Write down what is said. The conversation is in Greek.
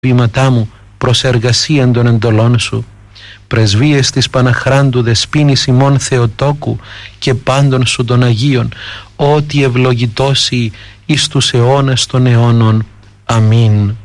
βήματά μου προς εργασίαν των εντολών σου. Πρεσβείες της Παναχράντου δεσποίνης ημών Θεοτόκου και πάντων σου των Αγίων, ότι ευλογητώσει εις τους αιώνας των αιώνων. Αμήν.